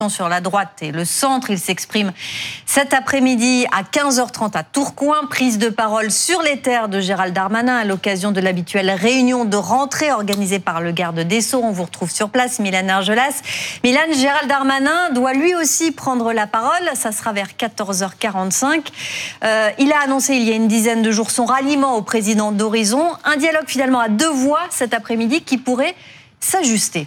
sur la droite et le centre. Il s'exprime cet après-midi à 15h30 à Tourcoing. Prise de parole sur les terres de Gérald Darmanin à l'occasion de l'habituelle réunion de rentrée organisée par le garde des Sceaux. On vous retrouve sur place, Mylène Argelas. Mylène, Gérald Darmanin doit lui aussi prendre la parole. Ça sera vers 14h45. Il a annoncé il y a une dizaine de jours son ralliement au président d'Horizon. Un dialogue finalement à deux voix cet après-midi qui pourrait s'ajuster.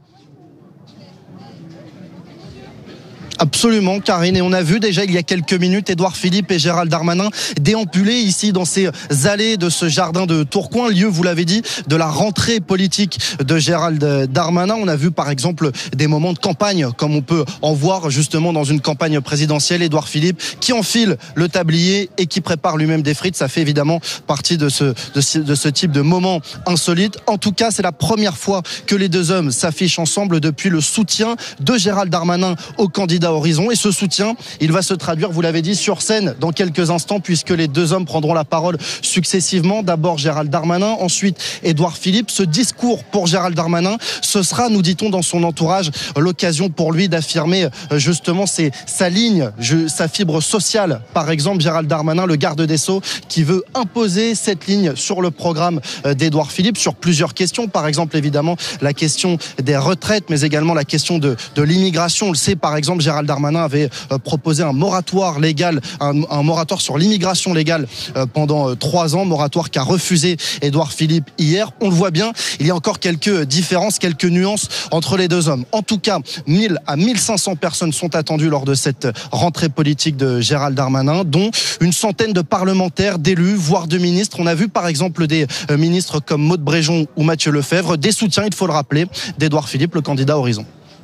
Absolument, Karine. Et on a vu déjà il y a quelques minutes Édouard Philippe et Gérald Darmanin déambuler ici dans ces allées de ce jardin de Tourcoing, lieu, vous l'avez dit, de la rentrée politique de Gérald Darmanin. On a vu par exemple des moments de campagne, comme on peut en voir justement dans une campagne présidentielle. Édouard Philippe qui enfile le tablier et qui prépare lui-même des frites. Ça fait évidemment partie de ce type de moment insolite. En tout cas, c'est la première fois que les deux hommes s'affichent ensemble depuis le soutien de Gérald Darmanin au candidat Horizon. Et ce soutien, il va se traduire, vous l'avez dit, sur scène dans quelques instants, puisque les deux hommes prendront la parole successivement. D'abord Gérald Darmanin, ensuite Édouard Philippe. Ce discours pour Gérald Darmanin, ce sera, nous dit-on dans son entourage, l'occasion pour lui d'affirmer justement sa ligne, sa fibre sociale. Par exemple, Gérald Darmanin, le garde des Sceaux, qui veut imposer cette ligne sur le programme d'Édouard Philippe sur plusieurs questions. Par exemple, évidemment, la question des retraites, mais également la question de l'immigration. On le sait, par exemple, Gérald Darmanin avait proposé un moratoire légal, un moratoire sur l'immigration légale pendant 3 ans, moratoire qu'a refusé Édouard Philippe hier. On le voit bien, il y a encore quelques différences, quelques nuances entre les deux hommes. En tout cas, 1000 à 1500 personnes sont attendues lors de cette rentrée politique de Gérald Darmanin, dont une centaine de parlementaires, d'élus, voire de ministres. On a vu par exemple des ministres comme Maud Bréjon ou Mathieu Lefebvre, des soutiens, il faut le rappeler, d'Édouard Philippe, le candidat Horizon.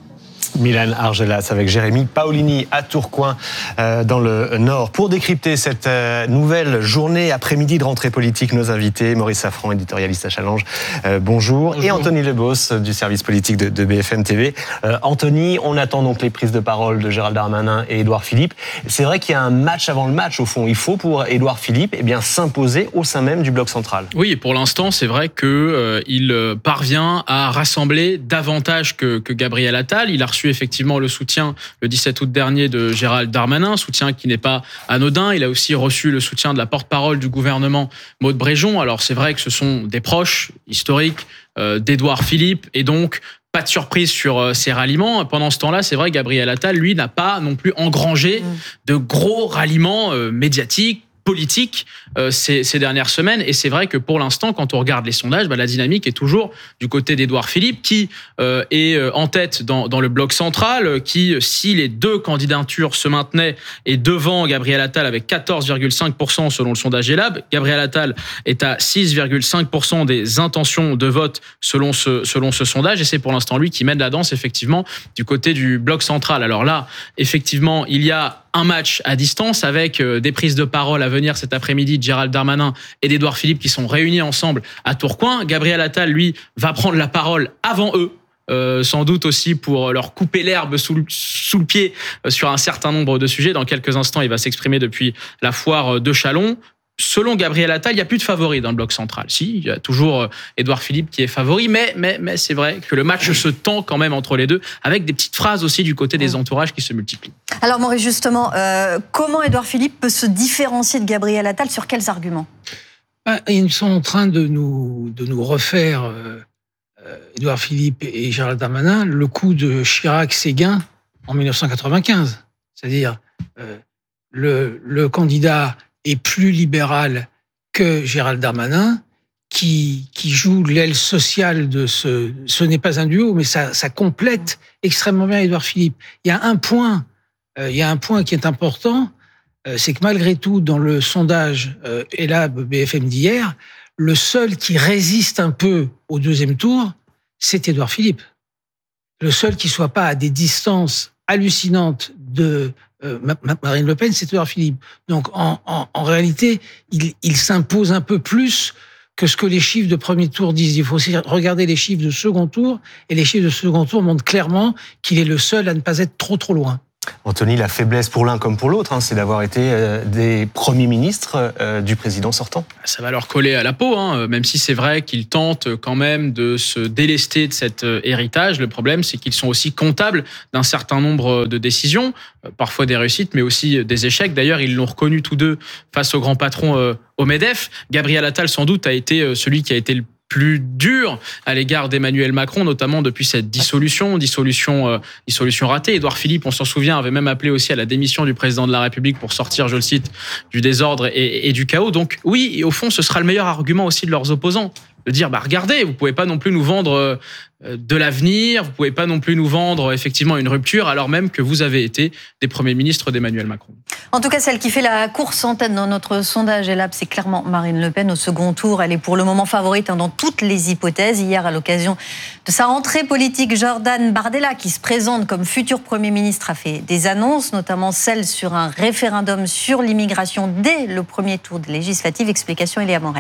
Mylène Argelas avec Jérémy Paolini à Tourcoing dans le Nord. Pour décrypter cette nouvelle journée après-midi de rentrée politique, nos invités, Maurice Safran, éditorialiste à Challenge, bonjour. Et Anthony Lebos du service politique de BFM TV. Anthony, on attend donc les prises de parole de Gérald Darmanin et Édouard Philippe. C'est vrai qu'il y a un match avant le match au fond. Il faut pour Édouard Philippe s'imposer au sein même du bloc central. Oui, et pour l'instant, c'est vrai qu'il parvient à rassembler davantage que Gabriel Attal. Il a reçu effectivement le soutien le 17 août dernier de Gérald Darmanin, soutien qui n'est pas anodin. Il a aussi reçu le soutien de la porte-parole du gouvernement, Maud Bréjon. Alors c'est vrai que ce sont des proches historiques d'Édouard Philippe et donc pas de surprise sur ces ralliements. Pendant ce temps-là, c'est vrai que Gabriel Attal, lui, n'a pas non plus engrangé de gros ralliements médiatiques, politique ces dernières semaines. Et c'est vrai que pour l'instant, quand on regarde les sondages, la dynamique est toujours du côté d'Édouard Philippe, qui est en tête dans le bloc central, qui, si les deux candidatures se maintenaient, est devant Gabriel Attal avec 14,5% selon le sondage Elab. Gabriel Attal est à 6,5% des intentions de vote selon ce sondage. Et c'est pour l'instant lui qui mène la danse, effectivement, du côté du bloc central. Alors là, effectivement, il y a un match à distance avec des prises de parole à venir cet après-midi de Gérald Darmanin et d'Édouard Philippe qui sont réunis ensemble à Tourcoing. Gabriel Attal, lui, va prendre la parole avant eux. Sans doute aussi pour leur couper l'herbe sous le pied sur un certain nombre de sujets. Dans quelques instants, il va s'exprimer depuis la foire de Châlons. Selon Gabriel Attal, il n'y a plus de favoris dans le bloc central. Si, il y a toujours Édouard Philippe qui est favori, mais c'est vrai que le match se tend quand même entre les deux, avec des petites phrases aussi du côté des entourages qui se multiplient. Alors Maurice, justement, comment Édouard Philippe peut se différencier de Gabriel Attal, sur quels arguments ? Ils sont en train de nous refaire, Édouard Philippe et Gérald Darmanin, le coup de Chirac-Séguin en 1995. C'est-à-dire, le candidat est plus libéral que Gérald Darmanin, qui joue l'aile sociale de ce n'est pas un duo, mais ça complète extrêmement bien Édouard Philippe. Il y a un point qui est important, c'est que malgré tout, dans le sondage Elab BFM d'hier, le seul qui résiste un peu au deuxième tour, c'est Édouard Philippe. Le seul qui soit pas à des distances hallucinantes de Marine Le Pen, c'est Édouard Philippe. Donc, en réalité, il s'impose un peu plus que ce que les chiffres de premier tour disent. Il faut aussi regarder les chiffres de second tour, et les chiffres de second tour montrent clairement qu'il est le seul à ne pas être trop loin. Anthony, la faiblesse pour l'un comme pour l'autre, c'est d'avoir été des premiers ministres du président sortant. Ça va leur coller à la peau, même si c'est vrai qu'ils tentent quand même de se délester de cet héritage. Le problème, c'est qu'ils sont aussi comptables d'un certain nombre de décisions, parfois des réussites, mais aussi des échecs. D'ailleurs, ils l'ont reconnu tous deux face au grand patron au MEDEF. Gabriel Attal, sans doute, a été celui qui a été le plus dur à l'égard d'Emmanuel Macron, notamment depuis cette dissolution ratée. Édouard Philippe, on s'en souvient, avait même appelé aussi à la démission du président de la République pour sortir, je le cite, du désordre et du chaos. Donc oui, et au fond, ce sera le meilleur argument aussi de leurs opposants. De dire, regardez, vous pouvez pas non plus nous vendre de l'avenir, vous pouvez pas non plus nous vendre effectivement une rupture, alors même que vous avez été des premiers ministres d'Emmanuel Macron. En tout cas, celle qui fait la course en tête dans notre sondage ELAB, c'est clairement Marine Le Pen au second tour. Elle est pour le moment favorite dans toutes les hypothèses. Hier, à l'occasion de sa rentrée politique, Jordan Bardella, qui se présente comme futur Premier ministre, a fait des annonces, notamment celle sur un référendum sur l'immigration dès le premier tour de législative. Explication, Eléa Morel.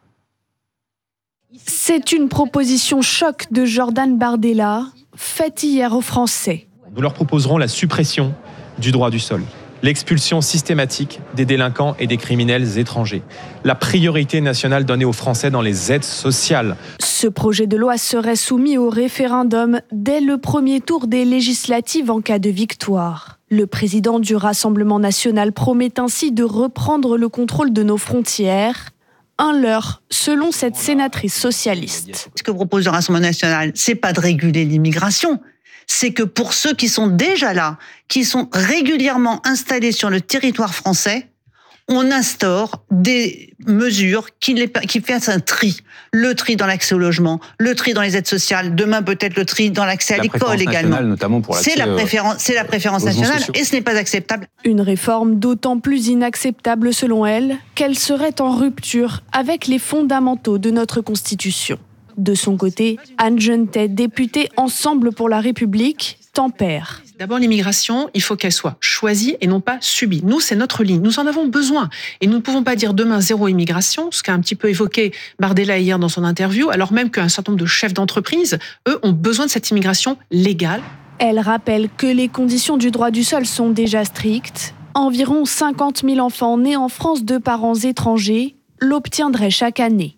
C'est une proposition choc de Jordan Bardella, faite hier aux Français. Nous leur proposerons la suppression du droit du sol, l'expulsion systématique des délinquants et des criminels étrangers, la priorité nationale donnée aux Français dans les aides sociales. Ce projet de loi serait soumis au référendum dès le premier tour des législatives en cas de victoire. Le président du Rassemblement national promet ainsi de reprendre le contrôle de nos frontières. Un leurre, selon cette sénatrice socialiste. Ce que propose le Rassemblement national, c'est pas de réguler l'immigration, c'est que pour ceux qui sont déjà là, qui sont régulièrement installés sur le territoire français, on instaure des mesures qui fassent un tri. Le tri dans l'accès au logement, le tri dans les aides sociales, demain peut-être le tri dans l'accès à l'école également. C'est la préférence nationale et ce n'est pas acceptable. Une réforme d'autant plus inacceptable selon elle qu'elle serait en rupture avec les fondamentaux de notre Constitution. De son côté, Anne Genetet, députée Ensemble pour la République, tempère. D'abord, l'immigration, il faut qu'elle soit choisie et non pas subie. Nous, c'est notre ligne. Nous en avons besoin. Et nous ne pouvons pas dire demain zéro immigration, ce qu'a un petit peu évoqué Bardella hier dans son interview, alors même qu'un certain nombre de chefs d'entreprise, eux, ont besoin de cette immigration légale. Elle rappelle que les conditions du droit du sol sont déjà strictes. Environ 50 000 enfants nés en France de parents étrangers l'obtiendraient chaque année.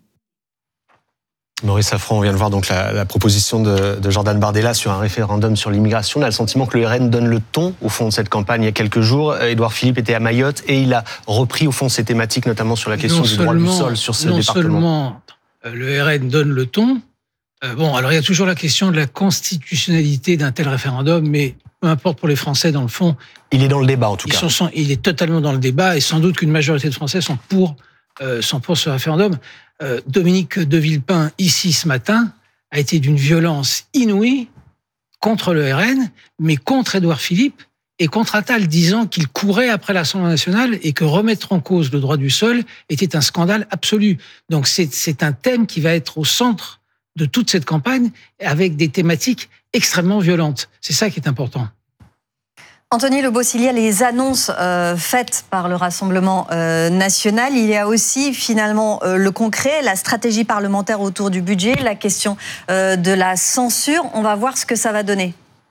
Maurice Safran, on vient de voir donc la proposition de Jordan Bardella sur un référendum sur l'immigration. On a le sentiment que le RN donne le ton au fond de cette campagne il y a quelques jours. Édouard Philippe était à Mayotte et il a repris au fond ces thématiques, notamment sur la question du droit du sol sur ce département. Non seulement le RN donne le ton, alors il y a toujours la question de la constitutionnalité d'un tel référendum, mais peu importe pour les Français, dans le fond... Il est dans le débat en tout cas. Il est totalement dans le débat et sans doute qu'une majorité de Français sont pour ce référendum. Dominique de Villepin, ici ce matin, a été d'une violence inouïe contre le RN, mais contre Édouard Philippe et contre Attal, disant qu'il courait après l'Assemblée nationale et que remettre en cause le droit du sol était un scandale absolu. Donc c'est un thème qui va être au centre de toute cette campagne, avec des thématiques extrêmement violentes. C'est ça qui est important. Anthony Lebos, il y a les annonces faites par le Rassemblement national. Il y a aussi finalement le concret, la stratégie parlementaire autour du budget, la question de la censure. On va voir ce que ça va donner.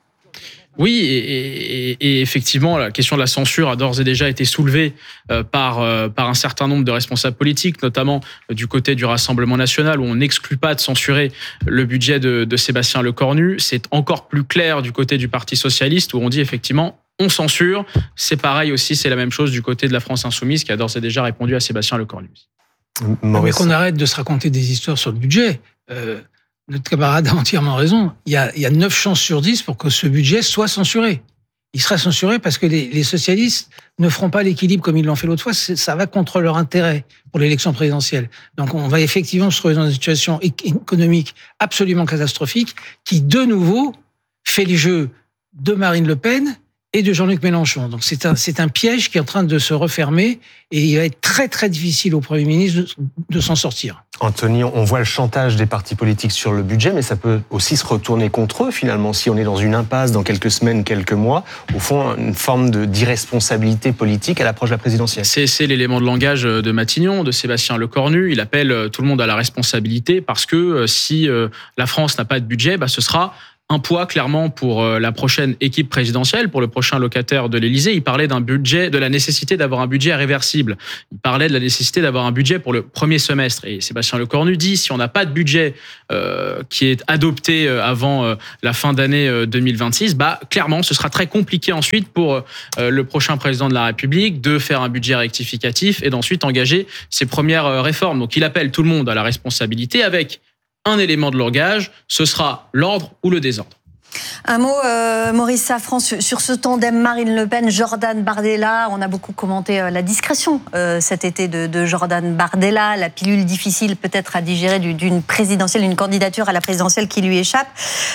Oui, et effectivement, la question de la censure a d'ores et déjà été soulevée par un certain nombre de responsables politiques, notamment du côté du Rassemblement national, où on n'exclut pas de censurer le budget de Sébastien Lecornu. C'est encore plus clair du côté du Parti socialiste, où on dit effectivement on censure. C'est pareil aussi, c'est la même chose du côté de la France insoumise, qui a d'ores et déjà répondu à Sébastien Lecornu. Mais qu'on arrête de se raconter des histoires sur le budget. Notre camarade a entièrement raison. Il y a 9 chances sur 10 pour que ce budget soit censuré. Il sera censuré parce que les socialistes ne feront pas l'équilibre comme ils l'ont fait l'autre fois. Ça va contre leur intérêt pour l'élection présidentielle. Donc on va effectivement se trouver dans une situation économique absolument catastrophique qui, de nouveau, fait les jeux de Marine Le Pen et de Jean-Luc Mélenchon. Donc c'est un piège qui est en train de se refermer et il va être très très difficile au Premier ministre de s'en sortir. Anthony, on voit le chantage des partis politiques sur le budget, mais ça peut aussi se retourner contre eux finalement. Si on est dans une impasse dans quelques semaines, quelques mois, au fond, une forme d'irresponsabilité politique à l'approche de la présidentielle. C'est l'élément de langage de Matignon, de Sébastien Lecornu. Il appelle tout le monde à la responsabilité parce que si la France n'a pas de budget, ce sera un poids clairement pour la prochaine équipe présidentielle, pour le prochain locataire de l'Élysée. Il parlait de la nécessité d'avoir un budget réversible. Il parlait de la nécessité d'avoir un budget pour le premier semestre. Et Sébastien Lecornu dit, si on n'a pas de budget qui est adopté avant la fin d'année 2026, clairement, ce sera très compliqué ensuite pour le prochain président de la République de faire un budget rectificatif et d'ensuite engager ses premières réformes. Donc il appelle tout le monde à la responsabilité avec un élément de langage, ce sera l'ordre ou le désordre. Un mot, Maurice Safran, sur ce tandem Marine Le Pen, Jordan Bardella. On a beaucoup commenté la discrétion cet été de Jordan Bardella, la pilule difficile peut-être à digérer d'une candidature à la présidentielle qui lui échappe.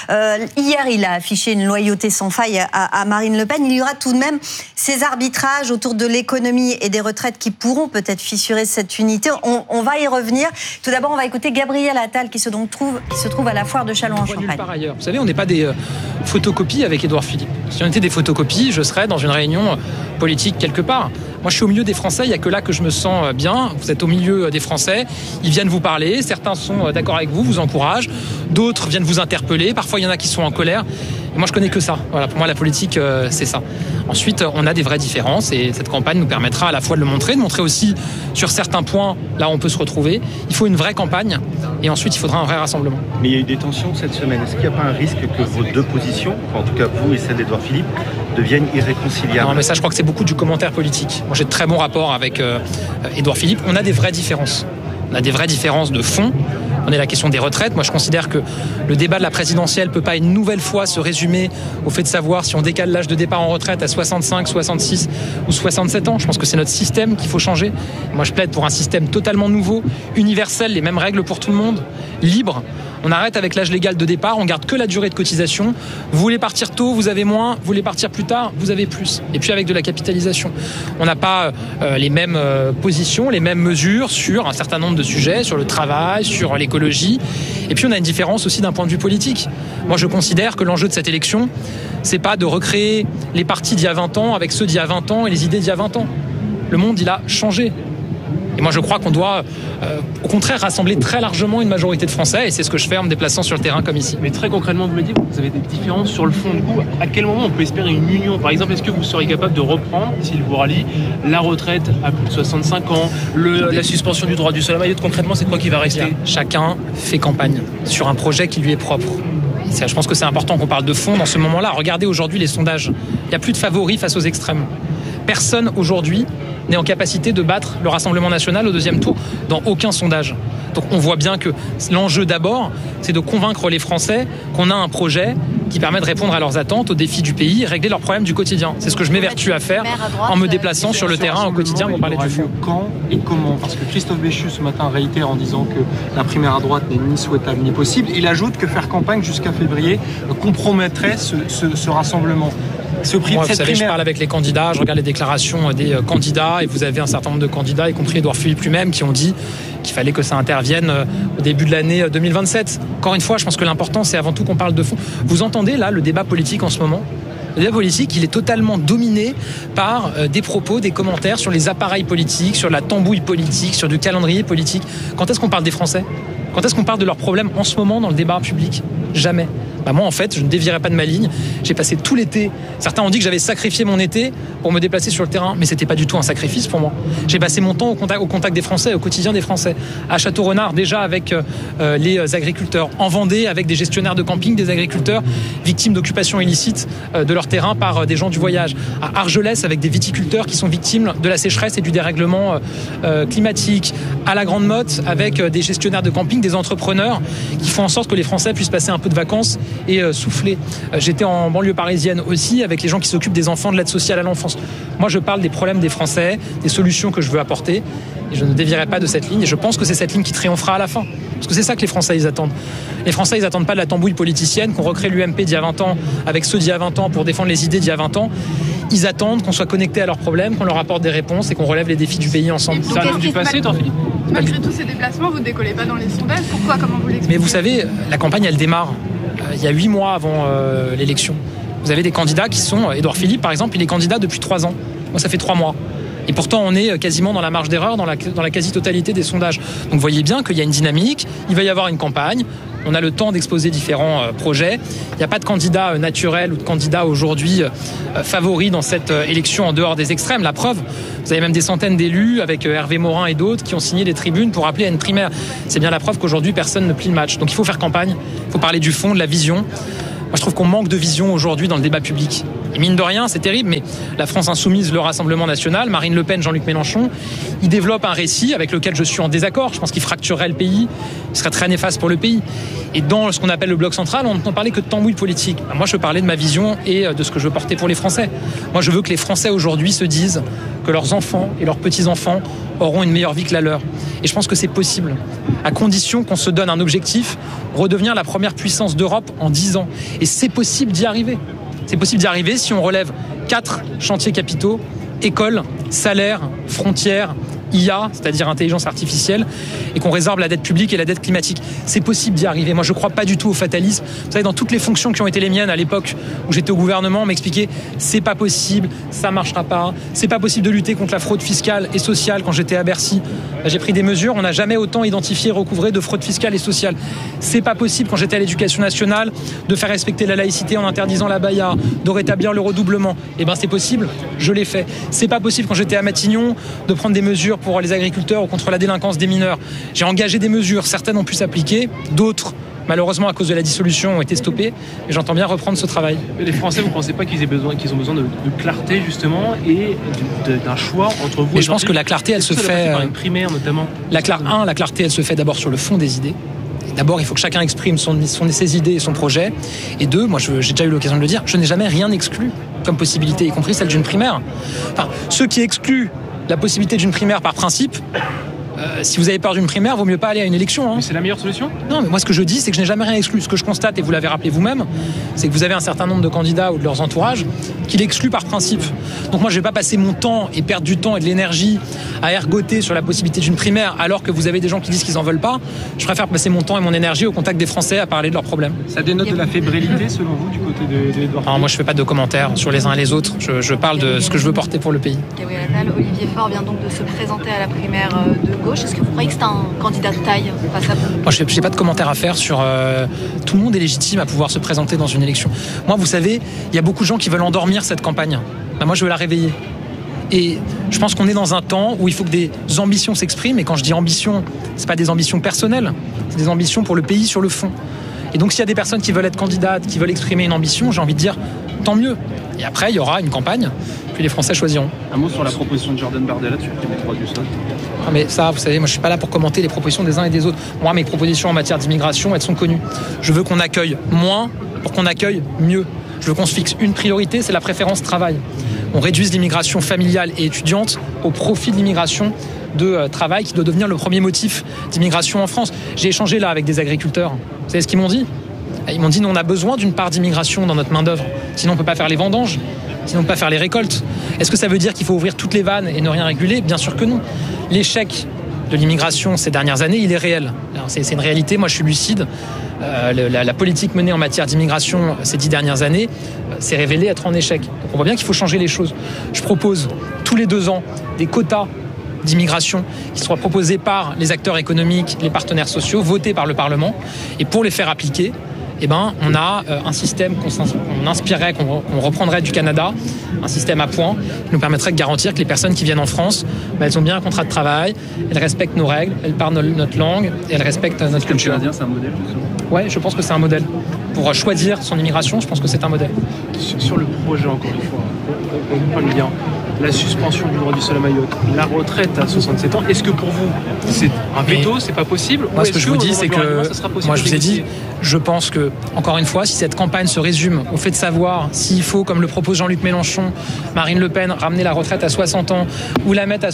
Hier, il a affiché une loyauté sans faille à Marine Le Pen. Il y aura tout de même ces arbitrages autour de l'économie et des retraites qui pourront peut-être fissurer cette unité. On va y revenir. Tout d'abord, on va écouter Gabriel Attal qui se trouve à la foire de Châlons-en-Champagne. Par ailleurs, vous savez, on n'est pas des photocopies avec Édouard Philippe. Si on était des photocopies, je serais dans une réunion politique quelque part. Moi, je suis au milieu des Français, il n'y a que là que je me sens bien. Vous êtes au milieu des Français, ils viennent vous parler, certains sont d'accord avec vous, vous encouragent, d'autres viennent vous interpeller, parfois il y en a qui sont en colère. Et moi, je connais que ça. Voilà, pour moi, la politique, c'est ça. Ensuite, on a des vraies différences et cette campagne nous permettra à la fois de le montrer, de montrer aussi sur certains points, là où on peut se retrouver. Il faut une vraie campagne et ensuite, il faudra un vrai rassemblement. Mais il y a eu des tensions cette semaine. Est-ce qu'il n'y a pas un risque que vos deux positions, en tout cas vous et celle d'Édouard Philippe, deviennent irréconciliables? Non, mais ça, je crois que c'est beaucoup du commentaire politique. Moi, j'ai de très bons rapports avec Édouard Philippe. On a des vraies différences. On a des vraies différences de fond. On est la question des retraites. Moi, je considère que le débat de la présidentielle ne peut pas une nouvelle fois se résumer au fait de savoir si on décale l'âge de départ en retraite à 65, 66 ou 67 ans. Je pense que c'est notre système qu'il faut changer. Moi, je plaide pour un système totalement nouveau, universel, les mêmes règles pour tout le monde, libre. On arrête avec l'âge légal de départ, on garde que la durée de cotisation. Vous voulez partir tôt, vous avez moins. Vous voulez partir plus tard, vous avez plus. Et puis avec de la capitalisation. On n'a pas les mêmes positions, les mêmes mesures sur un certain nombre de sujets, sur le travail, sur l'écologie. Et puis on a une différence aussi d'un point de vue politique. Moi, je considère que l'enjeu de cette élection, c'est pas de recréer les partis d'il y a 20 ans avec ceux d'il y a 20 ans et les idées d'il y a 20 ans. Le monde, il a changé. Et moi, je crois qu'on doit, au contraire, rassembler très largement une majorité de Français. Et c'est ce que je fais en me déplaçant sur le terrain comme ici. Mais très concrètement, vous me dites, vous avez des différences sur le fond du coup. À quel moment on peut espérer une union? Par exemple, est-ce que vous seriez capable de reprendre, s'il vous rallie, la retraite à plus de 65 ans, la suspension du droit du sol à maillot? Concrètement, c'est quoi qui va rester? Chacun fait campagne sur un projet qui lui est propre. Je pense que c'est important qu'on parle de fond dans ce moment-là. Regardez aujourd'hui les sondages. Il n'y a plus de favoris face aux extrêmes. Personne aujourd'hui n'est en capacité de battre le Rassemblement national au deuxième tour dans aucun sondage. Donc on voit bien que l'enjeu d'abord, c'est de convaincre les Français qu'on a un projet qui permet de répondre à leurs attentes, aux défis du pays et régler leurs problèmes du quotidien. C'est ce que je m'évertue à faire en me déplaçant sur le terrain au quotidien pour parler du fond. Quand et comment? Parce que Christophe Béchu ce matin réitère en disant que la primaire à droite n'est ni souhaitable ni possible. Il ajoute que faire campagne jusqu'à février compromettrait ce rassemblement. Moi, vous savez, je parle avec les candidats, je regarde les déclarations des candidats et vous avez un certain nombre de candidats, y compris Édouard Philippe lui-même, qui ont dit qu'il fallait que ça intervienne au début de l'année 2027. Encore une fois, je pense que l'important, c'est avant tout qu'on parle de fond. Vous entendez là le débat politique en ce moment? Le débat politique, il est totalement dominé par des propos, des commentaires sur les appareils politiques, sur la tambouille politique, sur du calendrier politique. Quand est-ce qu'on parle des Français? Quand est-ce qu'on parle de leurs problèmes en ce moment dans le débat public? Jamais. Moi, en fait, je ne dévierai pas de ma ligne. J'ai passé tout l'été. Certains ont dit que j'avais sacrifié mon été pour me déplacer sur le terrain, mais c'était pas du tout un sacrifice pour moi. J'ai passé mon temps au contact des Français, au quotidien des Français. À Château-Renard, déjà avec les agriculteurs. En Vendée, avec des gestionnaires de camping, des agriculteurs victimes d'occupation illicite de leur terrain par des gens du voyage. À Argelès, avec des viticulteurs qui sont victimes de la sécheresse et du dérèglement climatique. À la Grande Motte, avec des gestionnaires de camping, des entrepreneurs qui font en sorte que les Français puissent passer un peu de vacances et souffler. J'étais en banlieue parisienne aussi avec les gens qui s'occupent des enfants de l'aide sociale à l'enfance. Moi, je parle des problèmes des Français, des solutions que je veux apporter et je ne dévierai pas de cette ligne et je pense que c'est cette ligne qui triomphera à la fin. Parce que c'est ça que les Français, ils attendent. Les Français, ils attendent pas de la tambouille politicienne, qu'on recrée l'UMP d'il y a 20 ans avec ceux d'il y a 20 ans pour défendre les idées d'il y a 20 ans. Ils attendent qu'on soit connecté à leurs problèmes, qu'on leur apporte des réponses et qu'on relève les défis du pays ensemble. C'est un homme du passé, toi, Philippe? Malgré tous ces déplacements, vous ne décollez pas dans les sondages. Pourquoi? Comment vous l'expliquez? Mais vous savez, la campagne, elle démarre il y a 8 mois avant l'élection. Vous avez des candidats qui sont... Édouard Philippe, par exemple, il est candidat depuis 3 ans. Moi, ça fait 3 mois. Et pourtant, on est quasiment dans la marge d'erreur, dans la quasi-totalité des sondages. Donc, vous voyez bien qu'il y a une dynamique, il va y avoir une campagne. On a le temps d'exposer différents projets. Il n'y a pas de candidat naturel ou de candidat aujourd'hui favori dans cette élection en dehors des extrêmes. La preuve, vous avez même des centaines d'élus avec Hervé Morin et d'autres qui ont signé des tribunes pour appeler à une primaire. C'est bien la preuve qu'aujourd'hui, personne ne plie le match. Donc il faut faire campagne, il faut parler du fond, de la vision. Moi, je trouve qu'on manque de vision aujourd'hui dans le débat public. Et mine de rien, c'est terrible, mais la France Insoumise, le Rassemblement National, Marine Le Pen, Jean-Luc Mélenchon, ils développent un récit avec lequel je suis en désaccord. Je pense qu'il fracturerait le pays, il serait très néfaste pour le pays. Et dans ce qu'on appelle le bloc central, on ne parlait que de tambouille politique. Moi, je parlais de ma vision et de ce que je veux porter pour les Français. Moi, je veux que les Français aujourd'hui se disent que leurs enfants et leurs petits-enfants auront une meilleure vie que la leur. Et je pense que c'est possible, à condition qu'on se donne un objectif, redevenir la première puissance d'Europe en 10 ans. Et c'est possible d'y arriver. C'est possible d'y arriver si on relève 4 chantiers capitaux: école, salaire, frontières, IA, c'est-à-dire intelligence artificielle, et qu'on résorbe la dette publique et la dette climatique. C'est possible d'y arriver. Moi, je ne crois pas du tout au fatalisme. Vous savez, dans toutes les fonctions qui ont été les miennes à l'époque où j'étais au gouvernement, on m'expliquait c'est pas possible, ça marchera pas, c'est pas possible de lutter contre la fraude fiscale et sociale quand j'étais à Bercy. Là, j'ai pris des mesures, on n'a jamais autant identifié et recouvré de fraude fiscale et sociale. C'est pas possible quand j'étais à l'Éducation nationale de faire respecter la laïcité en interdisant la baya, de rétablir le redoublement. Eh ben, c'est possible, je l'ai fait. C'est pas possible quand j'étais à Matignon de prendre des mesures pour les agriculteurs ou contre la délinquance des mineurs. J'ai engagé des mesures, certaines ont pu s'appliquer, d'autres, malheureusement, à cause de la dissolution, ont été stoppées. Et j'entends bien reprendre ce travail. Les Français, vous ne pensez pas qu'ils ont besoin de clarté, justement, et d'un choix entre vous et je pense que la clarté, elle se fait... par une primaire, notamment. La clarté, elle se fait d'abord sur le fond des idées. D'abord, il faut que chacun exprime ses idées et son projet. Et 2, moi, j'ai déjà eu l'occasion de le dire, je n'ai jamais rien exclu comme possibilité, y compris celle d'une primaire. Enfin, ceux qui excluent la possibilité d'une primaire par principe, si vous avez peur d'une primaire, vaut mieux pas aller à une élection. Mais c'est la meilleure solution ? Non, mais moi ce que je dis, c'est que je n'ai jamais rien exclu. Ce que je constate, et vous l'avez rappelé vous-même, c'est que vous avez un certain nombre de candidats ou de leurs entourages qui l'excluent par principe. Donc moi je vais pas passer mon temps et perdre du temps et de l'énergie à ergoter sur la possibilité d'une primaire alors que vous avez des gens qui disent qu'ils en veulent pas. Je préfère passer mon temps et mon énergie au contact des Français à parler de leurs problèmes. Ça dénote de la fébrilité selon vous du côté d'Edouard Philippe ? Moi je fais pas de commentaires sur les uns et les autres. Je parle de ce que je veux porter pour le pays. Gabriel Attal, Olivier Faure vient donc de se présenter à la primaire de gauche. Est-ce que vous croyez que c'est un candidat de taille face à vous ? Moi, je n'ai pas de commentaire à faire sur... tout le monde est légitime à pouvoir se présenter dans une élection. Moi, vous savez, il y a beaucoup de gens qui veulent endormir cette campagne. Moi, je veux la réveiller. Et je pense qu'on est dans un temps où il faut que des ambitions s'expriment. Et quand je dis ambition, ce n'est pas des ambitions personnelles, c'est des ambitions pour le pays sur le fond. Et donc, s'il y a des personnes qui veulent être candidates, qui veulent exprimer une ambition, j'ai envie de dire, tant mieux. Et après, il y aura une campagne, puis les Français choisiront. Un mot sur la proposition de Jordan Bardella de supprimer le droit du sol. Non mais ça, vous savez, moi je suis pas là pour commenter les propositions des uns et des autres. Moi, mes propositions en matière d'immigration, elles sont connues. Je veux qu'on accueille moins pour qu'on accueille mieux. Je veux qu'on se fixe une priorité, c'est la préférence travail. On réduise l'immigration familiale et étudiante au profit de l'immigration de travail qui doit devenir le premier motif d'immigration en France. J'ai échangé là avec des agriculteurs. Vous savez ce qu'ils m'ont dit ? Ils m'ont dit, nous on a besoin d'une part d'immigration dans notre main d'œuvre. Sinon on ne peut pas faire les vendanges, sinon on ne peut pas faire les récoltes. Est-ce que ça veut dire qu'il faut ouvrir toutes les vannes et ne rien réguler ? Bien sûr que non. L'échec de l'immigration ces dernières années, il est réel. C'est une réalité, moi je suis lucide. La politique menée en matière d'immigration ces 10 dernières années s'est révélée être en échec. Donc on voit bien qu'il faut changer les choses. Je propose tous les 2 ans des quotas d'immigration qui soient proposés par les acteurs économiques, les partenaires sociaux, votés par le Parlement. Et pour les faire appliquer, on a un système qu'on inspirerait, qu'on reprendrait du Canada, un système à points qui nous permettrait de garantir que les personnes qui viennent en France, elles ont bien un contrat de travail, elles respectent nos règles, elles parlent notre langue et elles respectent notre culture. Le Canadien, c'est un modèle, justement. Ouais, je pense que c'est un modèle. Pour choisir son immigration, je pense que c'est un modèle. Sur le projet, encore une fois, on parle bien. La suspension du droit du sol à Mayotte, la retraite à 67 ans, est-ce que pour vous, c'est un veto, c'est pas possible ? Moi, ce que je vous dis, c'est que, moi, je vous ai dit, je pense que, encore une fois, si cette campagne se résume au fait de savoir s'il faut, comme le propose Jean-Luc Mélenchon, Marine Le Pen, ramener la retraite à 60 ans, ou la mettre à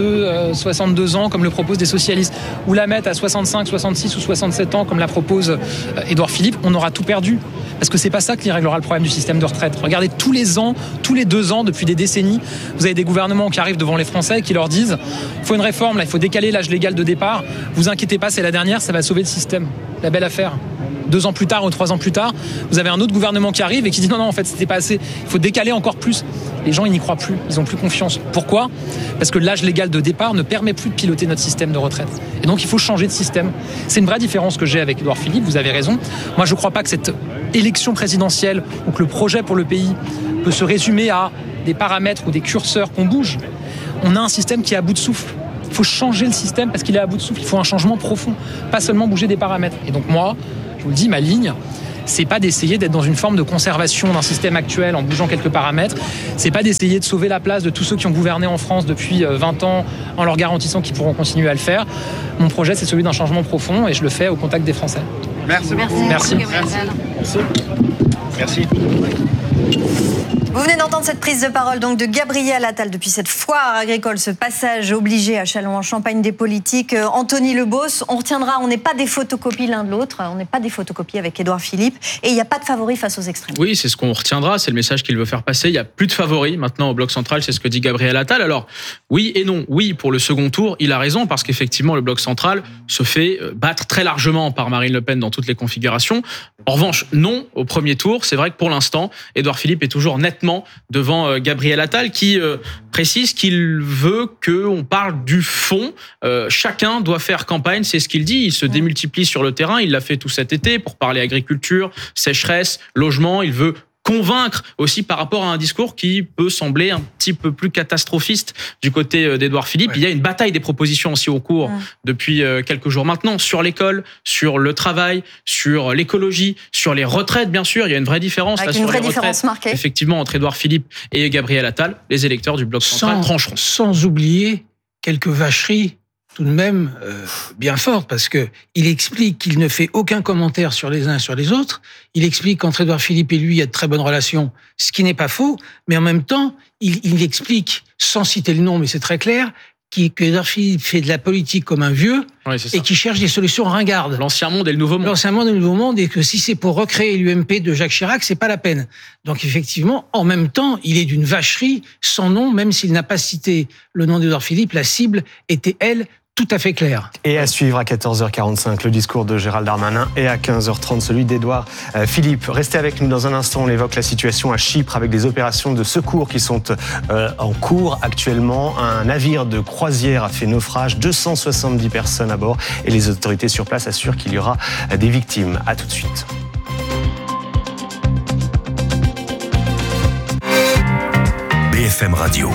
62 ans, comme le proposent des socialistes, ou la mettre à 65, 66 ou 67 ans, comme la propose Édouard Philippe, on aura tout perdu. Parce que c'est pas ça qui réglera le problème du système de retraite. Regardez, tous les ans, tous les 2 ans, depuis des décennies, vous avez des gouvernements qui arrivent devant les Français et qui leur disent il faut une réforme, là, il faut décaler l'âge légal de départ. Vous inquiétez pas, c'est la dernière, ça va sauver le système. La belle affaire. 2 ans plus tard ou 3 ans plus tard, vous avez un autre gouvernement qui arrive et qui dit non, en fait, c'était pas assez. Il faut décaler encore plus. Les gens, ils n'y croient plus, ils n'ont plus confiance. Pourquoi ? Parce que l'âge légal de départ ne permet plus de piloter notre système de retraite. Et donc, il faut changer de système. C'est une vraie différence que j'ai avec Édouard Philippe, vous avez raison. Moi, je ne crois pas que cette élection présidentielle ou que le projet pour le pays peut se résumer à des paramètres ou des curseurs qu'on bouge. On a un système qui est à bout de souffle. Il faut changer le système parce qu'il est à bout de souffle. Il faut un changement profond, pas seulement bouger des paramètres. Et donc moi, je vous le dis, ma ligne, c'est pas d'essayer d'être dans une forme de conservation d'un système actuel en bougeant quelques paramètres. C'est pas d'essayer de sauver la place de tous ceux qui ont gouverné en France depuis 20 ans en leur garantissant qu'ils pourront continuer à le faire. Mon projet, c'est celui d'un changement profond et je le fais au contact des Français. Merci. Merci. Merci. Vous venez d'entendre cette prise de parole donc de Gabriel Attal depuis cette foire agricole, ce passage obligé à Châlons-en-Champagne des politiques. Anthony Lebos, on retiendra, on n'est pas des photocopies l'un de l'autre, on n'est pas des photocopies avec Édouard Philippe et il n'y a pas de favoris face aux extrêmes. Oui, c'est ce qu'on retiendra, c'est le message qu'il veut faire passer. Il n'y a plus de favoris maintenant au Bloc central, c'est ce que dit Gabriel Attal. Alors, oui et non. Oui, pour le second tour, il a raison parce qu'effectivement, le Bloc central se fait battre très largement par Marine Le Pen dans toutes les configurations. En revanche, non, au premier tour, c'est vrai que pour l'instant, Édouard Philippe est toujours nettement devant Gabriel Attal qui précise qu'il veut qu'on parle du fond. Chacun doit faire campagne, c'est ce qu'il dit. Il se démultiplie sur le terrain, il l'a fait tout cet été pour parler agriculture, sécheresse, logement. Il veut convaincre aussi par rapport à un discours qui peut sembler un petit peu plus catastrophiste du côté d'Édouard Philippe. Ouais. Il y a une bataille des propositions aussi au cours depuis quelques jours maintenant sur l'école, sur le travail, sur l'écologie, sur les retraites bien sûr. Il y a une vraie différence avec là, une sur vraie les différence retraites. Marquée. Effectivement, entre Édouard Philippe et Gabriel Attal, les électeurs du Bloc central trancheront. Sans oublier quelques vacheries tout de même bien forte, parce que il explique qu'il ne fait aucun commentaire sur les uns et sur les autres. Il explique qu'entre Édouard Philippe et lui, il y a de très bonnes relations, ce qui n'est pas faux, mais en même temps, il explique, sans citer le nom, mais c'est très clair, qu'Édouard Philippe fait de la politique comme un vieux et qui cherche des solutions ringardes. L'ancien monde et le nouveau monde. L'ancien monde et le nouveau monde, et que si c'est pour recréer l'UMP de Jacques Chirac, c'est pas la peine. Donc effectivement, en même temps, il est d'une vacherie sans nom, même s'il n'a pas cité le nom d'Édouard Philippe, la cible était, elle, tout à fait clair. Et à suivre à 14h45 le discours de Gérald Darmanin et à 15h30 celui d'Édouard Philippe. Restez avec nous dans un instant, on évoque la situation à Chypre avec des opérations de secours qui sont en cours actuellement. Un navire de croisière a fait naufrage, 270 personnes à bord et les autorités sur place assurent qu'il y aura des victimes. À tout de suite. BFM Radio.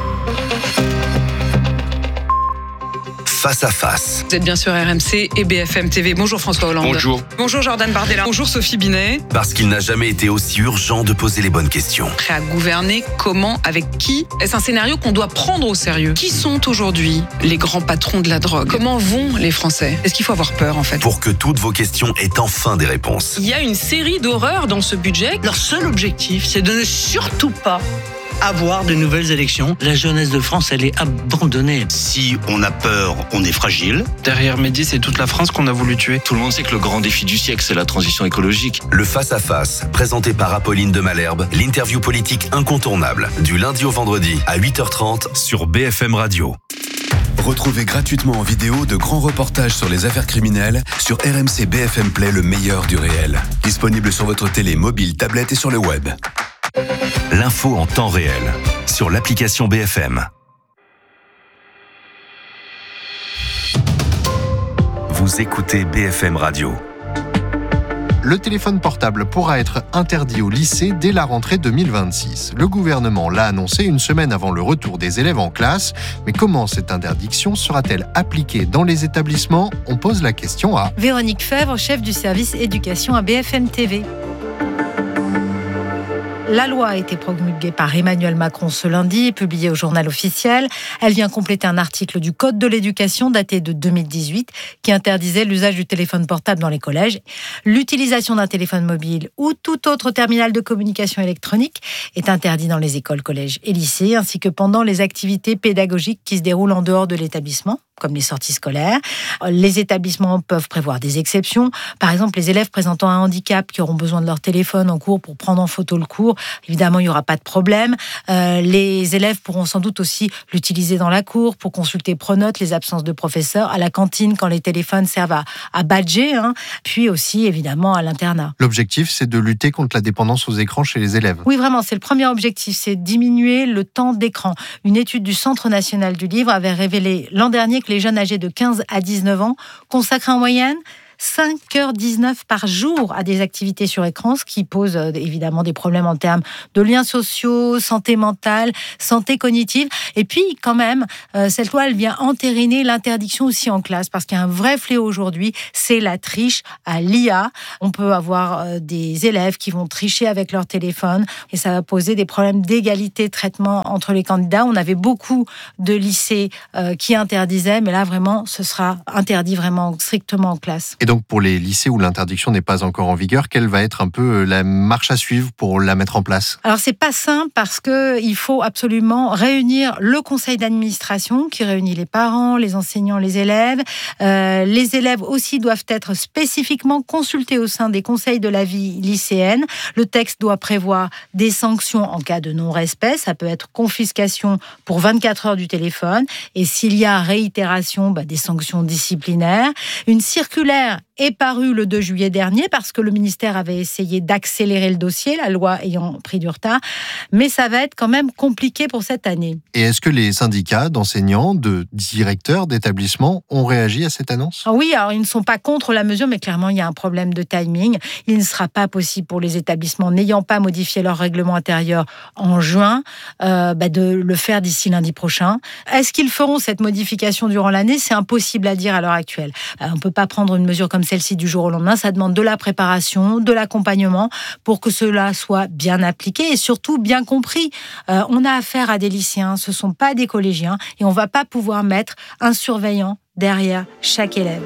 Face à face. Vous êtes bien sur RMC et BFM TV. Bonjour François Hollande. Bonjour. Bonjour Jordan Bardella. Bonjour Sophie Binet. Parce qu'il n'a jamais été aussi urgent de poser les bonnes questions. Prêt à gouverner, comment, avec qui ? Est-ce un scénario qu'on doit prendre au sérieux ? Qui sont aujourd'hui les grands patrons de la drogue ? Comment vont les Français ? Est-ce qu'il faut avoir peur en fait ? Pour que toutes vos questions aient enfin des réponses. Il y a une série d'horreurs dans ce budget. Leur seul objectif, c'est de ne surtout pas avoir de nouvelles élections. La jeunesse de France, elle est abandonnée. Si on a peur, on est fragile. Derrière Mehdi, c'est toute la France qu'on a voulu tuer. Tout le monde sait que le grand défi du siècle, c'est la transition écologique. Le Face à Face, présenté par Apolline de Malherbe, l'interview politique incontournable, du lundi au vendredi à 8h30 sur BFM Radio. Retrouvez gratuitement en vidéo de grands reportages sur les affaires criminelles sur RMC BFM Play, le meilleur du réel. Disponible sur votre télé, mobile, tablette et sur le web. L'info en temps réel sur l'application BFM. Vous écoutez BFM Radio. Le téléphone portable pourra être interdit au lycée dès la rentrée 2026. Le gouvernement l'a annoncé une semaine avant le retour des élèves en classe. Mais comment cette interdiction sera-t-elle appliquée dans les établissements ? On pose la question à Véronique Fèvre, chef du service éducation à BFM TV. La loi a été promulguée par Emmanuel Macron ce lundi et publiée au journal officiel. Elle vient compléter un article du Code de l'éducation daté de 2018 qui interdisait l'usage du téléphone portable dans les collèges. L'utilisation d'un téléphone mobile ou tout autre terminal de communication électronique est interdit dans les écoles, collèges et lycées, ainsi que pendant les activités pédagogiques qui se déroulent en dehors de l'établissement, comme les sorties scolaires. Les établissements peuvent prévoir des exceptions. Par exemple, les élèves présentant un handicap qui auront besoin de leur téléphone en cours pour prendre en photo le cours, évidemment, il n'y aura pas de problème. Les élèves pourront sans doute aussi l'utiliser dans la cour pour consulter Pronote, les absences de professeurs, à la cantine quand les téléphones servent à badger, puis aussi, évidemment, à l'internat. L'objectif, c'est de lutter contre la dépendance aux écrans chez les élèves. Oui, vraiment, c'est le premier objectif, c'est diminuer le temps d'écran. Une étude du Centre national du livre avait révélé l'an dernier que les jeunes âgés de 15 à 19 ans consacrent en moyenne 5h19 par jour à des activités sur écran, ce qui pose évidemment des problèmes en termes de liens sociaux, santé mentale, santé cognitive. Et puis, quand même, cette loi, elle vient entériner l'interdiction aussi en classe, parce qu'il y a un vrai fléau aujourd'hui, c'est la triche à l'IA. On peut avoir des élèves qui vont tricher avec leur téléphone, et ça va poser des problèmes d'égalité de traitement entre les candidats. On avait beaucoup de lycées qui interdisaient, mais là, vraiment, ce sera interdit vraiment strictement en classe. Et donc, pour les lycées où l'interdiction n'est pas encore en vigueur, quelle va être un peu la marche à suivre pour la mettre en place ? Alors, c'est pas simple parce qu'il faut absolument réunir le conseil d'administration qui réunit les parents, les enseignants, les élèves. Les élèves aussi doivent être spécifiquement consultés au sein des conseils de la vie lycéenne. Le texte doit prévoir des sanctions en cas de non-respect. Ça peut être confiscation pour 24 heures du téléphone. Et s'il y a réitération, des sanctions disciplinaires. Une circulaire est parue le 2 juillet dernier parce que le ministère avait essayé d'accélérer le dossier, la loi ayant pris du retard. Mais ça va être quand même compliqué pour cette année. Et est-ce que les syndicats d'enseignants, de directeurs d'établissements ont réagi à cette annonce ? Oui, alors ils ne sont pas contre la mesure, mais clairement il y a un problème de timing. Il ne sera pas possible pour les établissements n'ayant pas modifié leur règlement intérieur en juin de le faire d'ici lundi prochain. Est-ce qu'ils feront cette modification durant l'année ? C'est impossible à dire à l'heure actuelle. On ne peut pas prendre une mesure comme celle-ci du jour au lendemain. Ça demande de la préparation, de l'accompagnement pour que cela soit bien appliqué et surtout bien compris. On a affaire à des lycéens, ce ne sont pas des collégiens et on ne va pas pouvoir mettre un surveillant derrière chaque élève.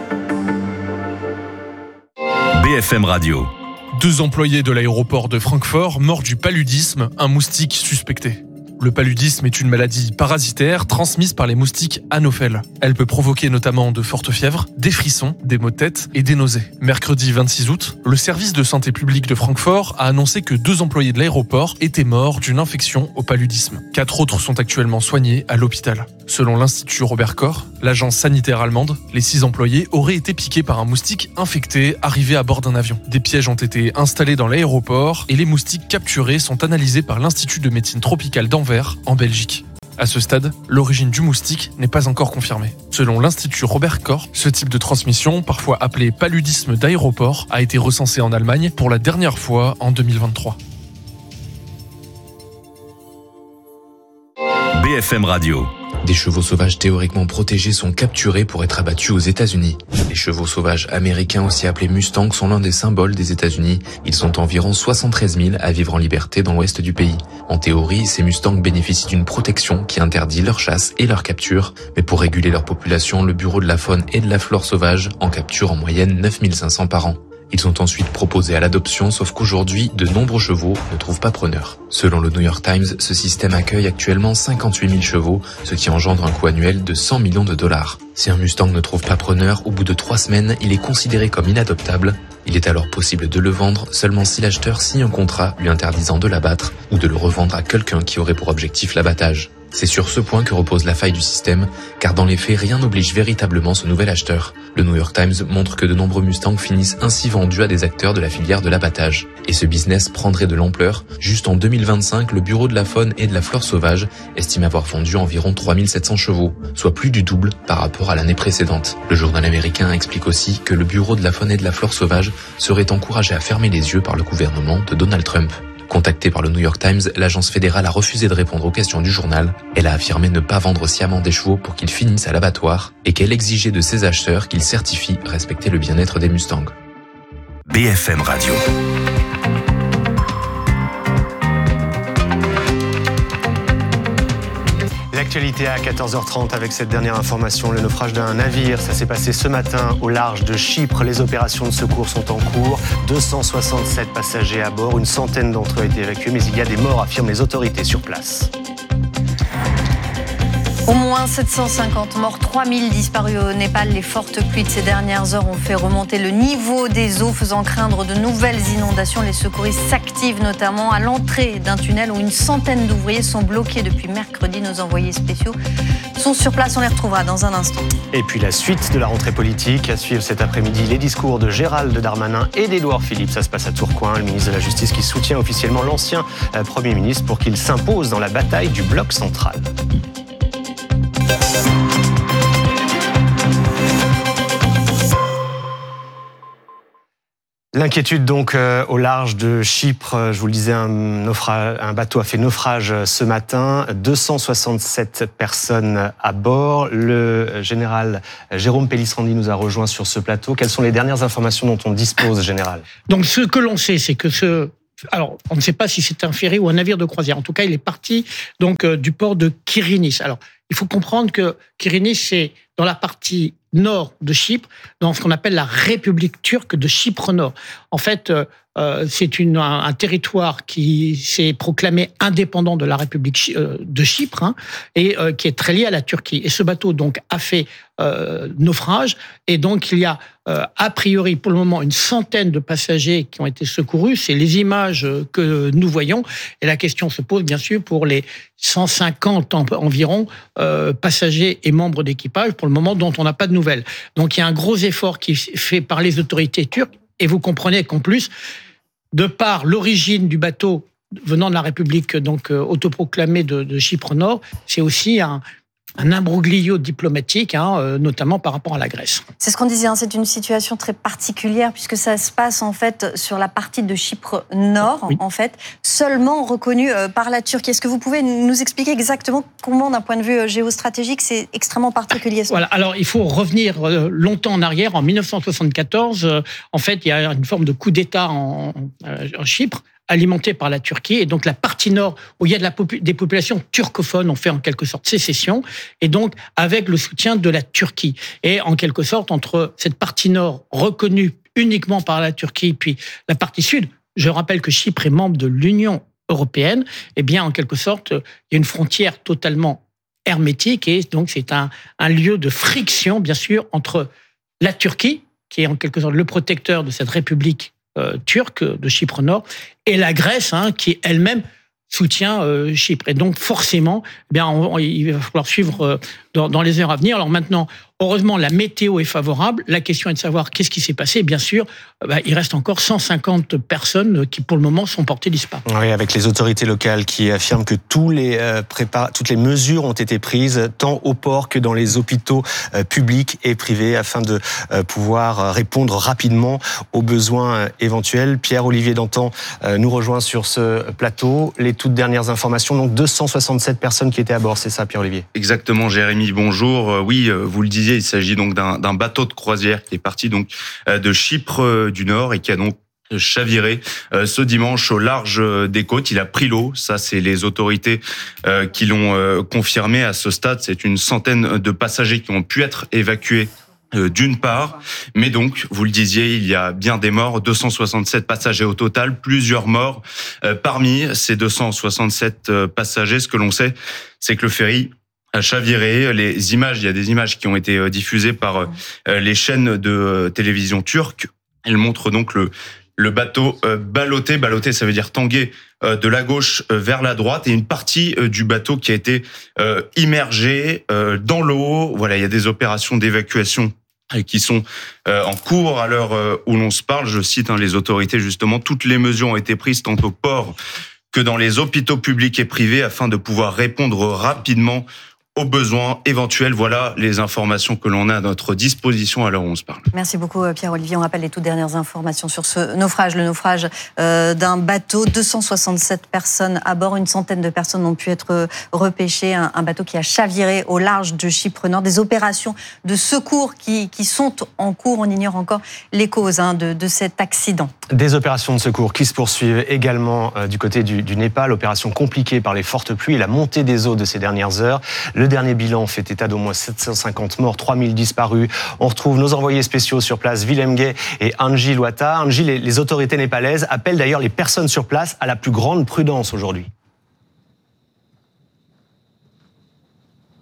BFM Radio. 2 employés de l'aéroport de Francfort morts du paludisme, un moustique suspecté. Le paludisme est une maladie parasitaire transmise par les moustiques Anopheles. Elle peut provoquer notamment de fortes fièvres, des frissons, des maux de tête et des nausées. Mercredi 26 août, le service de santé publique de Francfort a annoncé que 2 employés de l'aéroport étaient morts d'une infection au paludisme. 4 autres sont actuellement soignés à l'hôpital. Selon l'Institut Robert Koch, l'agence sanitaire allemande, les 6 employés auraient été piqués par un moustique infecté arrivé à bord d'un avion. Des pièges ont été installés dans l'aéroport et les moustiques capturés sont analysés par l'Institut de médecine tropicale d'Anvers en Belgique. À ce stade, l'origine du moustique n'est pas encore confirmée. Selon l'Institut Robert Koch, ce type de transmission, parfois appelé paludisme d'aéroport, a été recensé en Allemagne pour la dernière fois en 2023. BFM Radio. Des chevaux sauvages théoriquement protégés sont capturés pour être abattus aux États-Unis. Les chevaux sauvages américains, aussi appelés Mustangs, sont l'un des symboles des États-Unis. Ils sont environ 73 000 à vivre en liberté dans l'ouest du pays. En théorie, ces Mustangs bénéficient d'une protection qui interdit leur chasse et leur capture. Mais pour réguler leur population, le Bureau de la faune et de la flore sauvage en capture en moyenne 9 500 par an. Ils sont ensuite proposés à l'adoption, sauf qu'aujourd'hui, de nombreux chevaux ne trouvent pas preneur. Selon le New York Times, ce système accueille actuellement 58 000 chevaux, ce qui engendre un coût annuel de 100 millions de dollars. Si un Mustang ne trouve pas preneur, au bout de 3 semaines, il est considéré comme inadoptable. Il est alors possible de le vendre seulement si l'acheteur signe un contrat lui interdisant de l'abattre ou de le revendre à quelqu'un qui aurait pour objectif l'abattage. C'est sur ce point que repose la faille du système, car dans les faits, rien n'oblige véritablement ce nouvel acheteur. Le New York Times montre que de nombreux Mustangs finissent ainsi vendus à des acteurs de la filière de l'abattage. Et ce business prendrait de l'ampleur. Juste en 2025, le Bureau de la faune et de la flore sauvage estime avoir vendu environ 3700 chevaux, soit plus du double par rapport à l'année précédente. Le journal américain explique aussi que le Bureau de la faune et de la flore sauvage serait encouragé à fermer les yeux par le gouvernement de Donald Trump. Contactée par le New York Times, l'agence fédérale a refusé de répondre aux questions du journal. Elle a affirmé ne pas vendre sciemment des chevaux pour qu'ils finissent à l'abattoir et qu'elle exigeait de ses acheteurs qu'ils certifient respecter le bien-être des Mustangs. BFM Radio. L'actualité à 14h30 avec cette dernière information, le naufrage d'un navire, ça s'est passé ce matin au large de Chypre. Les opérations de secours sont en cours, 267 passagers à bord, une centaine d'entre eux ont été évacués, mais il y a des morts, affirment les autorités sur place. Au moins 750 morts, 3000 disparus au Népal. Les fortes pluies de ces dernières heures ont fait remonter le niveau des eaux, faisant craindre de nouvelles inondations. Les secouristes s'activent notamment à l'entrée d'un tunnel où une centaine d'ouvriers sont bloqués depuis mercredi. Nos envoyés spéciaux sont sur place, on les retrouvera dans un instant. Et puis la suite de la rentrée politique, à suivre cet après-midi, les discours de Gérald Darmanin et d'Édouard Philippe. Ça se passe à Tourcoing, le ministre de la Justice qui soutient officiellement l'ancien Premier ministre pour qu'il s'impose dans la bataille du bloc central. L'inquiétude donc au large de Chypre. Je vous le disais, un bateau a fait naufrage ce matin. 267 personnes à bord. Le général Jérôme Pellistrandi nous a rejoint sur ce plateau. Quelles sont les dernières informations dont on dispose, général ? Donc ce que l'on sait, c'est que alors, on ne sait pas si c'est un ferry ou un navire de croisière. En tout cas, il est parti donc du port de Kyrinis. Alors, il faut comprendre que Kyrinis, c'est dans la partie nord de Chypre, dans ce qu'on appelle la République turque de Chypre-Nord. En fait, c'est un territoire qui s'est proclamé indépendant de la République de Chypre et qui est très lié à la Turquie. Et ce bateau donc a fait naufrage, et donc il y a a priori pour le moment une centaine de passagers qui ont été secourus. C'est les images que nous voyons, et la question se pose bien sûr pour les 150 environ passagers et membres d'équipage pour le moment dont on n'a pas de nouvelles. Donc il y a un gros effort qui est fait par les autorités turques, et vous comprenez qu'en plus, de par l'origine du bateau venant de la République donc autoproclamée de Chypre-Nord, c'est aussi un imbroglio diplomatique, notamment par rapport à la Grèce. C'est ce qu'on disait, c'est une situation très particulière puisque ça se passe en fait sur la partie de Chypre Nord, oui. En fait, seulement reconnue par la Turquie. Est-ce que vous pouvez nous expliquer exactement comment, d'un point de vue géostratégique, c'est extrêmement particulier? Voilà. Alors, il faut revenir longtemps en arrière. En 1974, en fait, il y a une forme de coup d'État en Chypre, alimenté par la Turquie, et donc la partie nord où il y a des populations turcophones ont fait en quelque sorte sécession, et donc avec le soutien de la Turquie. Et en quelque sorte, entre cette partie nord reconnue uniquement par la Turquie, puis la partie sud, je rappelle que Chypre est membre de l'Union européenne, eh bien en quelque sorte, il y a une frontière totalement hermétique, et donc c'est un lieu de friction, bien sûr, entre la Turquie, qui est en quelque sorte le protecteur de cette république turque de Chypre Nord, et la Grèce, qui elle-même soutient Chypre. Et donc forcément, eh bien, il va falloir suivre dans les heures à venir. Alors maintenant, heureusement, la météo est favorable. La question est de savoir qu'est-ce qui s'est passé. Bien sûr, il reste encore 150 personnes qui, pour le moment, sont portées disparues. Oui, avec les autorités locales qui affirment que toutes les mesures ont été prises, tant au port que dans les hôpitaux publics et privés, afin de pouvoir répondre rapidement aux besoins éventuels. Pierre-Olivier Dantan nous rejoint sur ce plateau. Les toutes dernières informations, donc 267 personnes qui étaient à bord, c'est ça, Pierre-Olivier? Exactement, Jérémy, bonjour. Oui, vous le disiez, il s'agit donc d'un bateau de croisière qui est parti donc de Chypre du Nord et qui a donc chaviré ce dimanche au large des côtes. Il a pris l'eau, ça c'est les autorités qui l'ont confirmé. À ce stade, c'est une centaine de passagers qui ont pu être évacués d'une part, mais donc, vous le disiez, il y a bien des morts, 267 passagers au total, plusieurs morts. Parmi ces 267 passagers, ce que l'on sait, c'est que le ferry a chaviré. Il y a des images qui ont été diffusées par les chaînes de télévision turques. Elles montrent donc le bateau ballotté. Ballotté, ça veut dire tangué de la gauche vers la droite, et une partie du bateau qui a été immergée dans l'eau. Voilà, il y a des opérations d'évacuation qui sont en cours à l'heure où l'on se parle. Je cite les autorités, justement, toutes les mesures ont été prises tant au port que dans les hôpitaux publics et privés afin de pouvoir répondre rapidement aux besoins éventuels. Voilà les informations que l'on a à notre disposition à l'heure où on se parle. Merci beaucoup Pierre-Olivier. On rappelle les toutes dernières informations sur ce naufrage. Le naufrage d'un bateau, 267 personnes à bord, une centaine de personnes ont pu être repêchées. Un bateau qui a chaviré au large de Chypre Nord. Des opérations de secours qui sont en cours. On ignore encore les causes de cet accident. Des opérations de secours qui se poursuivent également du côté du Népal. Opération compliquée par les fortes pluies et la montée des eaux de ces dernières heures. Le dernier bilan fait état d'au moins 750 morts, 3000 disparus. On retrouve nos envoyés spéciaux sur place, Willem Gay et Angie Loata. Angie, les autorités népalaises appellent d'ailleurs les personnes sur place à la plus grande prudence aujourd'hui.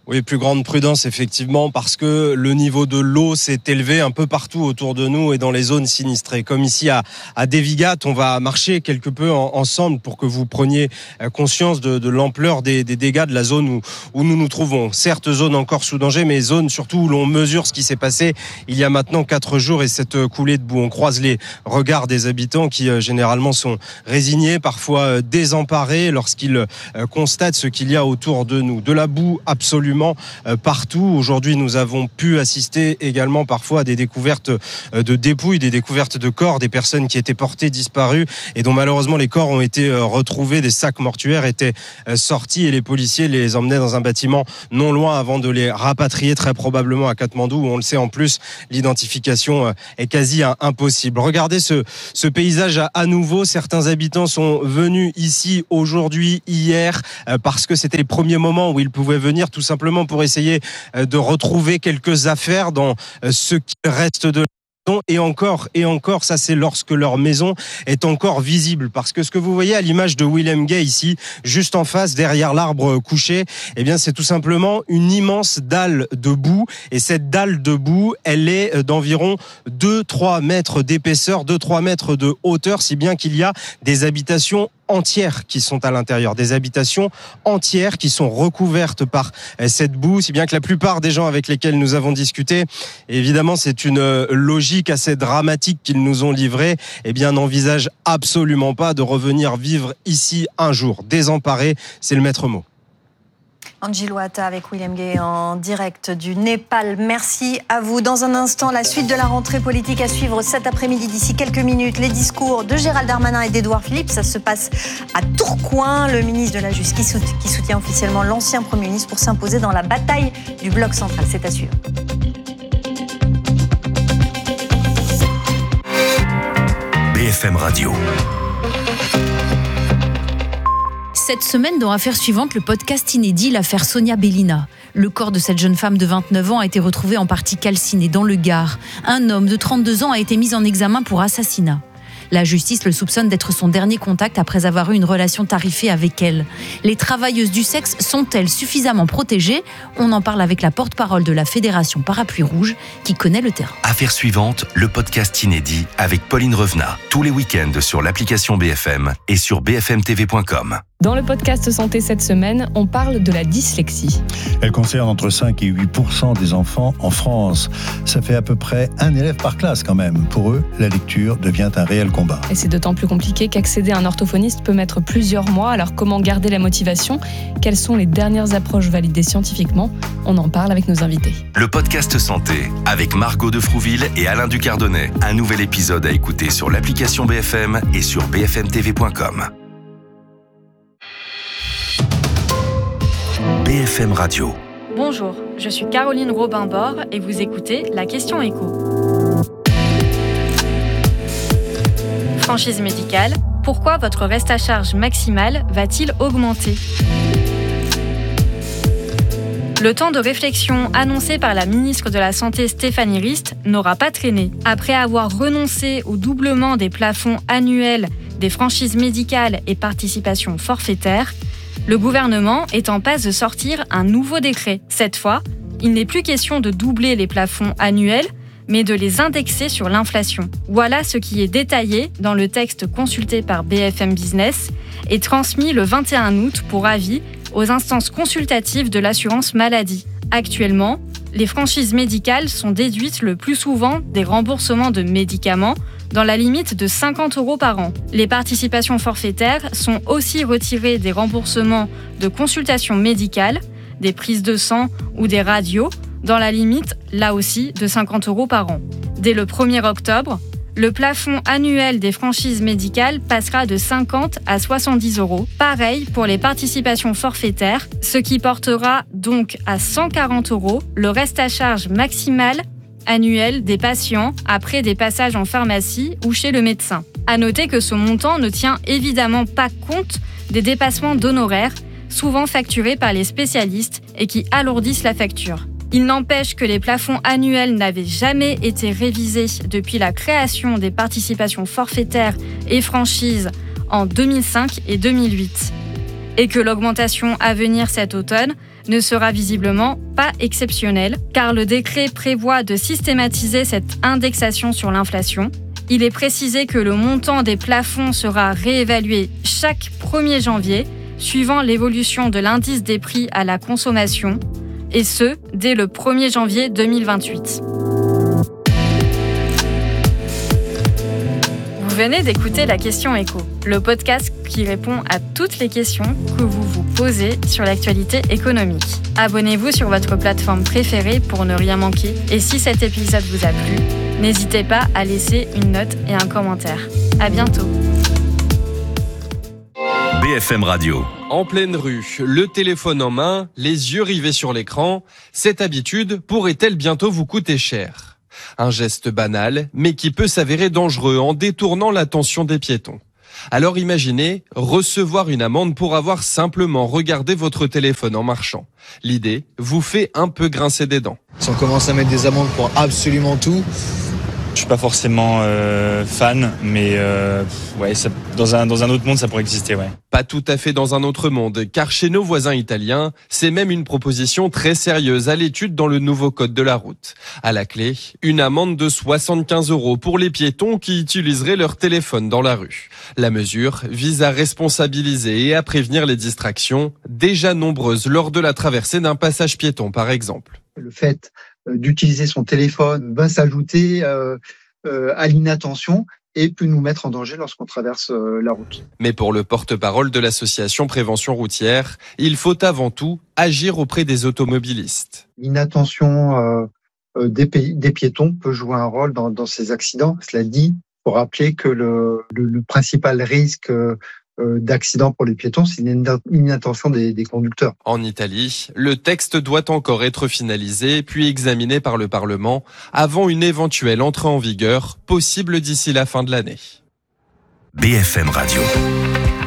Oui, plus grande prudence effectivement parce que le niveau de l'eau s'est élevé un peu partout autour de nous et dans les zones sinistrées. Comme ici à Dévigat, on va marcher quelque peu ensemble pour que vous preniez conscience de l'ampleur des dégâts de la zone où nous nous trouvons. Certes, zone encore sous danger, mais zone surtout où l'on mesure ce qui s'est passé il y a maintenant 4 jours et cette coulée de boue. On croise les regards des habitants qui généralement sont résignés, parfois désemparés lorsqu'ils constatent ce qu'il y a autour de nous. De la boue absolument partout. Aujourd'hui, nous avons pu assister également parfois à des découvertes de dépouilles, des découvertes de corps, des personnes qui étaient portées disparues et dont malheureusement les corps ont été retrouvés, des sacs mortuaires étaient sortis et les policiers les emmenaient dans un bâtiment non loin avant de les rapatrier très probablement à Katmandou où on le sait en plus, l'identification est quasi impossible. Regardez ce paysage à nouveau. Certains habitants sont venus ici aujourd'hui, hier, parce que c'était les premiers moments où ils pouvaient venir tout simplement pour essayer de retrouver quelques affaires dans ce qui reste de et encore, ça c'est lorsque leur maison est encore visible. Parce que ce que vous voyez à l'image de Willem Gay ici, juste en face, derrière l'arbre couché, eh bien c'est tout simplement une immense dalle de boue. Et cette dalle de boue, elle est d'environ 2-3 mètres d'épaisseur, 2-3 mètres de hauteur, si bien qu'il y a des habitations entières qui sont à l'intérieur, des habitations entières qui sont recouvertes par cette boue, si bien que la plupart des gens avec lesquels nous avons discuté, évidemment c'est une logique assez dramatique qu'ils nous ont livrée, eh bien n'envisagent absolument pas de revenir vivre ici un jour. Désemparés, c'est le maître mot. Angie Louata avec Willem Gay en direct du Népal. Merci à vous. Dans un instant, la suite de la rentrée politique à suivre cet après-midi. D'ici quelques minutes, les discours de Gérald Darmanin et d'Édouard Philippe. Ça se passe à Tourcoing. Le ministre de la Justice qui soutient officiellement l'ancien Premier ministre pour s'imposer dans la bataille du bloc central. C'est à suivre. BFM Radio. Cette semaine, dans Affaires suivantes, le podcast inédit, l'affaire Sonia Bellina. Le corps de cette jeune femme de 29 ans a été retrouvé en partie calciné dans le Gard. Un homme de 32 ans a été mis en examen pour assassinat. La justice le soupçonne d'être son dernier contact après avoir eu une relation tarifée avec elle. Les travailleuses du sexe sont-elles suffisamment protégées ? On en parle avec la porte-parole de la Fédération Parapluie Rouge qui connaît le terrain. Affaires suivantes, le podcast inédit avec Pauline Revenat. Tous les week-ends sur l'application BFM et sur bfmtv.com. Dans le podcast Santé cette semaine, on parle de la dyslexie. Elle concerne entre 5 et 8% des enfants en France. Ça fait à peu près un élève par classe quand même. Pour eux, la lecture devient un réel combat. Et c'est d'autant plus compliqué qu'accéder à un orthophoniste peut mettre plusieurs mois. Alors comment garder la motivation ? Quelles sont les dernières approches validées scientifiquement ? On en parle avec nos invités. Le podcast Santé avec Margot de Frouville et Alain Ducardonnet. Un nouvel épisode à écouter sur l'application BFM et sur bfmtv.com. BFM Radio. Bonjour, je suis Caroline Robin-Bord et vous écoutez La Question Écho. Franchise médicale, pourquoi votre reste à charge maximal va-t-il augmenter ? Le temps de réflexion annoncé par la ministre de la Santé Stéphanie Rist n'aura pas traîné. Après avoir renoncé au doublement des plafonds annuels des franchises médicales et participations forfaitaires, le gouvernement est en passe de sortir un nouveau décret. Cette fois, il n'est plus question de doubler les plafonds annuels, mais de les indexer sur l'inflation. Voilà ce qui est détaillé dans le texte consulté par BFM Business et transmis le 21 août pour avis aux instances consultatives de l'assurance maladie. Actuellement, les franchises médicales sont déduites le plus souvent des remboursements de médicaments dans la limite de 50 € par an. Les participations forfaitaires sont aussi retirées des remboursements de consultations médicales, des prises de sang ou des radios, dans la limite, là aussi, de 50 € par an. Dès le 1er octobre, le plafond annuel des franchises médicales passera de 50 à 70 €. Pareil pour les participations forfaitaires, ce qui portera donc à 140 € le reste à charge maximal annuel des patients après des passages en pharmacie ou chez le médecin. À noter que ce montant ne tient évidemment pas compte des dépassements d'honoraires, souvent facturés par les spécialistes et qui alourdissent la facture. Il n'empêche que les plafonds annuels n'avaient jamais été révisés depuis la création des participations forfaitaires et franchises en 2005 et 2008. et que l'augmentation à venir cet automne ne sera visiblement pas exceptionnelle, car le décret prévoit de systématiser cette indexation sur l'inflation. Il est précisé que le montant des plafonds sera réévalué chaque 1er janvier, suivant l'évolution de l'indice des prix à la consommation, et ce, dès le 1er janvier 2028. Vous venez d'écouter La Question Éco, le podcast qui répond à toutes les questions que vous vous posez sur l'actualité économique. Abonnez-vous sur votre plateforme préférée pour ne rien manquer. Et si cet épisode vous a plu, n'hésitez pas à laisser une note et un commentaire. À bientôt. BFM Radio. En pleine rue, le téléphone en main, les yeux rivés sur l'écran, cette habitude pourrait-elle bientôt vous coûter cher ? Un geste banal, mais qui peut s'avérer dangereux en détournant l'attention des piétons. Alors imaginez recevoir une amende pour avoir simplement regardé votre téléphone en marchant. L'idée vous fait un peu grincer des dents. Si on commence à mettre des amendes pour absolument tout, je suis pas forcément fan, mais ouais, ça, dans un autre monde, ça pourrait exister, ouais. Pas tout à fait dans un autre monde, car chez nos voisins italiens, c'est même une proposition très sérieuse à l'étude dans le nouveau code de la route. À la clé, une amende de 75 € pour les piétons qui utiliseraient leur téléphone dans la rue. La mesure vise à responsabiliser et à prévenir les distractions, déjà nombreuses lors de la traversée d'un passage piéton par exemple. Le fait d'utiliser son téléphone va s'ajouter à l'inattention et peut nous mettre en danger lorsqu'on traverse la route. Mais pour le porte-parole de l'association Prévention Routière, il faut avant tout agir auprès des automobilistes. L'inattention des piétons peut jouer un rôle dans ces accidents. Cela dit, il faut rappeler que le principal risque d'accident pour les piétons, c'est l'inattention des conducteurs. En Italie, le texte doit encore être finalisé puis examiné par le Parlement avant une éventuelle entrée en vigueur possible d'ici la fin de l'année. BFM Radio.